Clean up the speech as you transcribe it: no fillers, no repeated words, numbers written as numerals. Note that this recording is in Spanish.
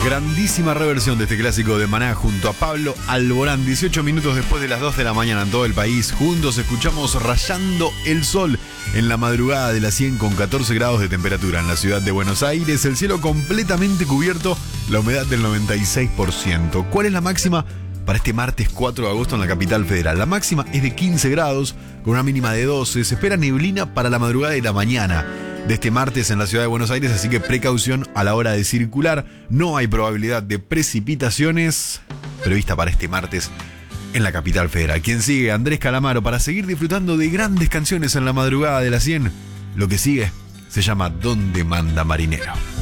Grandísima reversión de este clásico de Maná junto a Pablo Alborán. 18 minutos después de las 2 de la mañana en todo el país. Juntos escuchamos Rayando el Sol en la madrugada de las 100 con 14 grados de temperatura en la ciudad de Buenos Aires. El cielo completamente cubierto, la humedad del 96%. ¿Cuál es la máxima para este martes 4 de agosto en la capital federal? La máxima es de 15 grados con una mínima de 12. Se espera neblina para la madrugada de la mañana de este martes en la ciudad de Buenos Aires, así que precaución a la hora de circular. No hay probabilidad de precipitaciones prevista para este martes en la capital federal. Quien sigue, Andrés Calamaro, para seguir disfrutando de grandes canciones en la madrugada de las 100. Lo que sigue se llama Donde Manda Marinero.